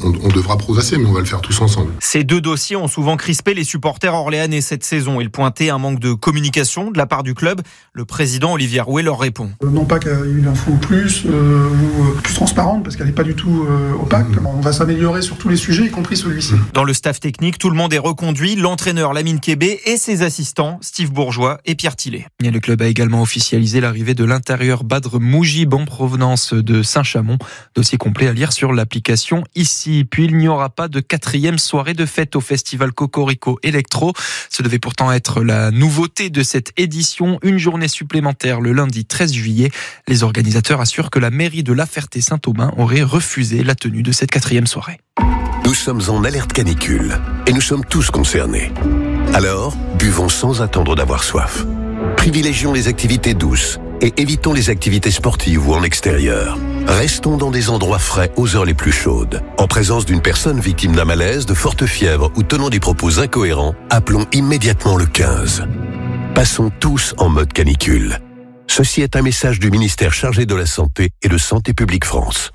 on devra progresser, mais on va le faire tous ensemble. Ces deux dossiers ont souvent crispé les supporters orléanais cette saison. Ils pointaient un manque de communication de la part du club. Le président Olivier Rouet leur répond. Non pas qu'il y a eu une info plus transparente, parce qu'elle n'est pas du tout opaque. On va s'améliorer sur tous les sujets, y compris celui-ci. Dans le staff technique, tout le monde est reconduit. L'entraîneur Lamine Kébé et ses assistants, Steve Bourgeois et Pierre Tillet. Et le club a également officialisé l'arrivée de l'intérieur Badr Moujib en provenance de Saint-Chamond. Dossier complet à lire sur l'application ici. Puis il n'y aura pas de 4e soirée de fête au festival Cocorico Electro. Ce devait pourtant être la nouveauté de cette édition. Une journée supplémentaire le lundi 13 juillet. Les organisateurs assurent que la mairie de La Ferté-Saint-Aubin aurait refusé la tenue de cette 4e soirée. Nous sommes en alerte canicule et nous sommes tous concernés. Alors, buvons sans attendre d'avoir soif. Privilégions les activités douces et évitons les activités sportives ou en extérieur. Restons dans des endroits frais aux heures les plus chaudes. En présence d'une personne victime d'un malaise, de forte fièvre ou tenant des propos incohérents, appelons immédiatement le 15. Passons tous en mode canicule. Ceci est un message du ministère chargé de la Santé et de Santé publique France.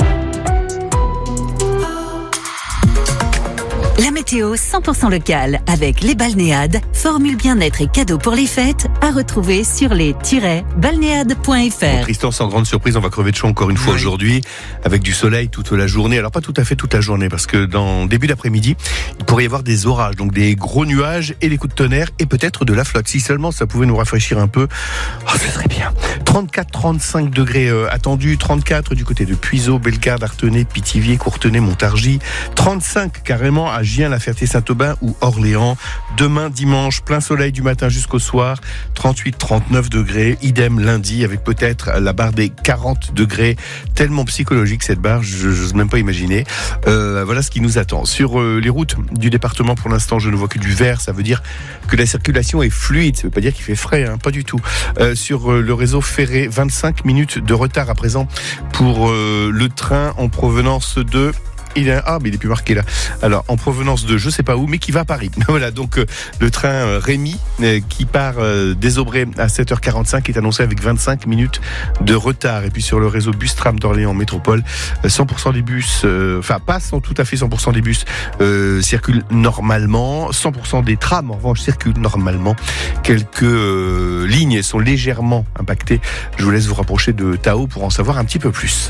La météo 100% locale avec les balnéades, formule bien-être et cadeaux pour les fêtes à retrouver sur les-balnéades.fr. Tristan, sans grande surprise, on va crever de chaud encore une fois aujourd'hui avec du soleil toute la journée. Alors pas tout à fait toute la journée parce que dans début d'après-midi, il pourrait y avoir des orages, donc des gros nuages et des coups de tonnerre et peut-être de la flotte. Si seulement ça pouvait nous rafraîchir un peu, ce serait bien. 34-35 degrés attendus, 34 du côté de Puiseaux, Bellegarde, Artenay, Pithiviers, Courtenay, Montargis, 35 carrément à Gien, La Ferté-Saint-Aubin ou Orléans. Demain, dimanche, plein soleil du matin jusqu'au soir, 38-39 degrés. Idem lundi avec peut-être la barre des 40 degrés. Tellement psychologique cette barre, je n'ose même pas imaginer. Voilà ce qui nous attend. Sur les routes du département, pour l'instant, je ne vois que du vert. Ça veut dire que la circulation est fluide. Ça ne veut pas dire qu'il fait frais, pas du tout. Sur le réseau ferré, 25 minutes de retard à présent pour le train en provenance de... mais il est plus marqué là. Alors, en provenance de je sais pas où, mais qui va à Paris. Voilà, donc le train Rémi qui part d'Ézobré à 7h45 est annoncé avec 25 minutes de retard. Et puis sur le réseau bus-tram d'Orléans Métropole, 100% des bus, pas tout à fait 100% des bus circulent normalement. 100% des trams, en revanche, circulent normalement. Quelques lignes sont légèrement impactées. Je vous laisse vous rapprocher de Tao pour en savoir un petit peu plus.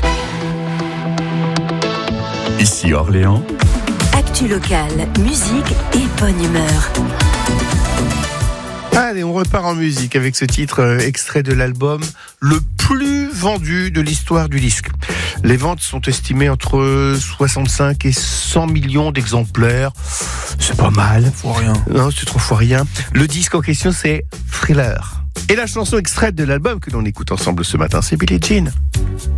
Ici Orléans. Actu locale, musique et bonne humeur. Allez, on repart en musique avec ce titre extrait de l'album le plus vendu de l'histoire du disque. Les ventes sont estimées entre 65 et 100 millions d'exemplaires. C'est pas mal. Faut rien. Non, c'est 3 fois rien. Le disque en question, c'est Thriller. Et la chanson extraite de l'album que l'on écoute ensemble ce matin, c'est Billie Jean.